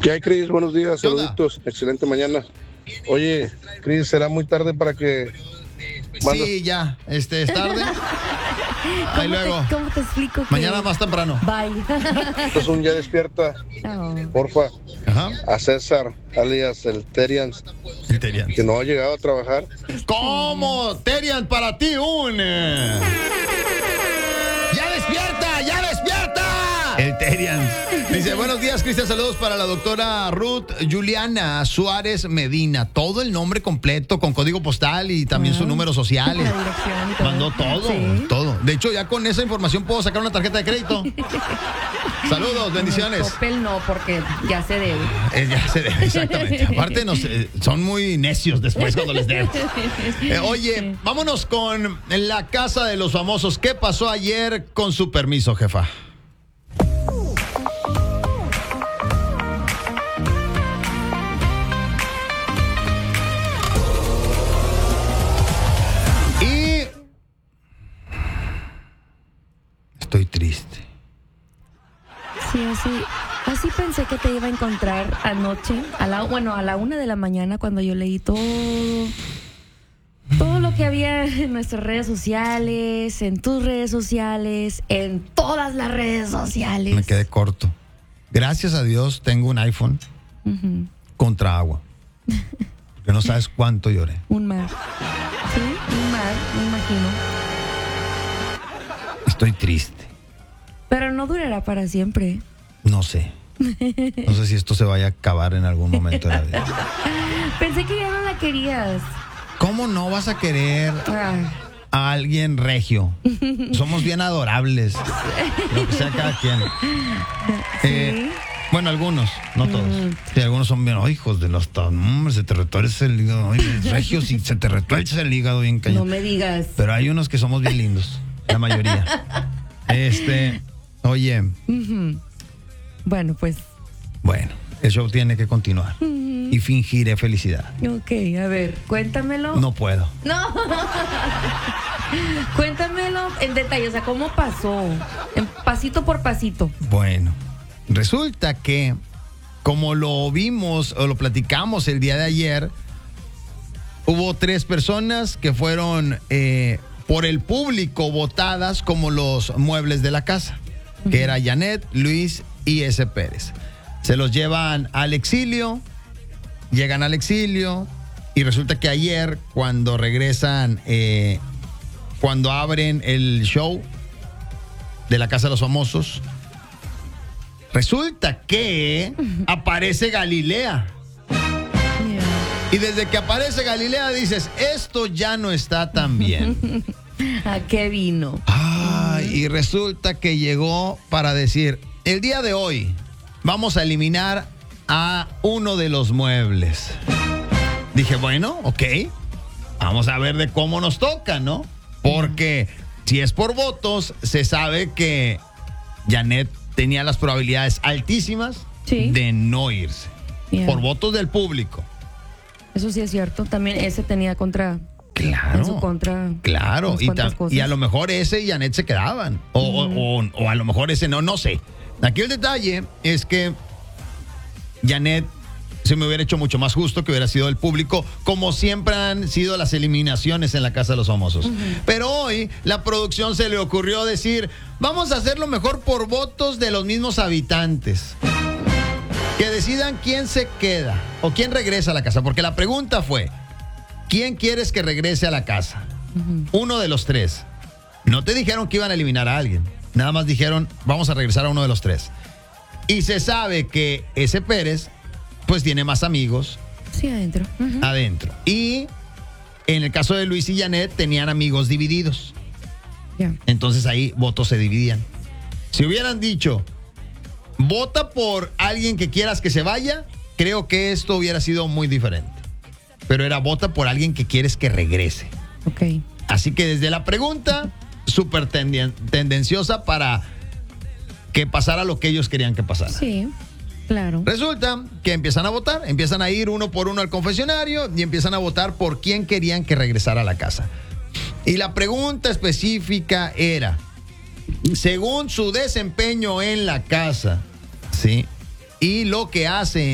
¿Qué hay, Cris? Buenos días, ¿Qué onda? saluditos, excelente mañana. Oye, Cris, ¿será muy tarde para que mandas? Sí, ya. Es tarde. Ahí luego. ¿Cómo te explico que... Mañana más temprano. Bye. Entonces un ya despierta, Oh. porfa, Ajá. a César, alias el Terians, El Terian. que no ha llegado a trabajar. ¿Cómo? Terian, para ti un... ¡Ya despierta! ¡Ya despierta! El Terian. Dice, buenos días, Cristian. Saludos para la doctora Ruth Juliana Suárez Medina. Todo el nombre completo, con código postal y también su número social. La dirección y todo. Mandó todo, Sí. todo. De hecho, ya con esa información puedo sacar una tarjeta de crédito. Saludos, bendiciones. Coppel no, porque ya se debe. Ya se debe, exactamente. Aparte, son muy necios después cuando les debo. Oye, vámonos con la casa de los famosos. ¿Qué pasó ayer con su permiso, jefa? Y estoy triste. Sí, así pensé que te iba a encontrar anoche, a la 1 de la mañana, cuando yo leí todo lo que había en nuestras redes sociales, en tus redes sociales, en todas las redes sociales. Me quedé corto. Gracias a Dios tengo un iPhone contra agua. Que no sabes cuánto lloré. Un mar. Sí, un mar, me imagino. Estoy triste. Pero no durará para siempre. No sé. No sé si esto se vaya a acabar en algún momento de la vida. Pensé que ya no la querías. ¿Cómo no vas a querer Ah, a alguien regio? Somos bien adorables. Lo que sea cada quien. sí. Bueno, algunos, no todos. Sí, algunos son bien, hijos de los... se te retuerce el hígado. Ay, regio, si se te retuerce el hígado bien cañón. No me digas. Pero hay unos que somos bien lindos. La mayoría. Oye, Bueno, pues. bueno, el show tiene que continuar. Y fingiré felicidad. Ok, a ver, cuéntamelo. No puedo. No. Cuéntamelo en detalle, o sea, ¿cómo pasó? Pasito por pasito. Bueno, resulta que, como lo vimos o lo platicamos el día de ayer, hubo 3 personas que fueron por el público votadas como los muebles de la casa, que era Janet, Luis y S. Pérez. Se los llevan al exilio, llegan al exilio, y resulta que ayer, cuando regresan, cuando abren el show de la Casa de los Famosos, resulta que aparece Galilea. Y desde que aparece Galilea dices, esto ya no está tan bien. ¿A qué vino? Y resulta que llegó para decir, el día de hoy vamos a eliminar a uno de los muebles. Dije, bueno, ok, vamos a ver de cómo nos toca, ¿no? Porque si es por votos, se sabe que Janet tenía las probabilidades altísimas de no irse. Yeah. Por votos del público. Eso sí es cierto. También ese tenía contra. Claro. En su contra. Claro. unas cuantas cosas. Y a lo mejor ese y Janet se quedaban. O a lo mejor ese no sé. Aquí el detalle es que Janet se me hubiera hecho mucho más justo que hubiera sido el público, como siempre han sido las eliminaciones en la Casa de los Famosos. Pero hoy la producción se le ocurrió decir, vamos a hacerlo mejor por votos de los mismos habitantes. Que decidan quién se queda o quién regresa a la casa. Porque la pregunta fue, ¿quién quieres que regrese a la casa? Uno de los 3. No te dijeron que iban a eliminar a alguien. Nada más dijeron, vamos a regresar a uno de los 3. Y se sabe que ese Pérez, pues tiene más amigos. Sí, adentro. Adentro. Y en el caso de Luis y Janet, tenían amigos divididos. Yeah. Entonces ahí votos se dividían. Si hubieran dicho, vota por alguien que quieras que se vaya, creo que esto hubiera sido muy diferente. Pero era vota por alguien que quieres que regrese. Ok. Así que desde la pregunta, súper tendenciosa para que pasara lo que ellos querían que pasara. Sí, claro. Resulta que empiezan a votar, empiezan a ir uno por uno al confesionario y empiezan a votar por quién querían que regresara a la casa. Y la pregunta específica era, según su desempeño en la casa, ¿sí? Y lo que hace